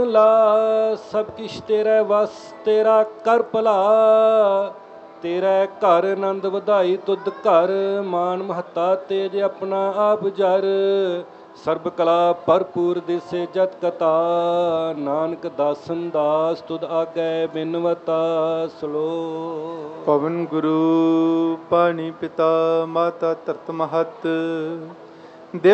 ਲਾ ਸਭ ਕਿਛ ਤੇਰੇ ਵਸ, ਤੇਰਾ ਕਰ ਭਲਾ। ਤੇਰਾ ਘਰ ਆਨੰਦ ਵਧਾਈ ਤੁਧ ਘਰ, ਮਾਨ ਮਹੱਤਾ ਤੇਜ ਆਪਣਾ ਆਪ ਜਰ। ਸਰਬ ਕਲਾ ਭਰਪੂਰ ਦਿਸੇ ਜਤ ਕਤਾ, ਨਾਨਕ ਦਾਸਨ ਦਾਸ ਤੁਧ ਆਗੈ ਬਿਨਵਤਾ। ਸਲੋਕ। ਪਵਨ ਗੁਰੂ ਪਾਣੀ ਪਿਤਾ ਮਾਤਾ ਧਰਤ ਮਹਤ,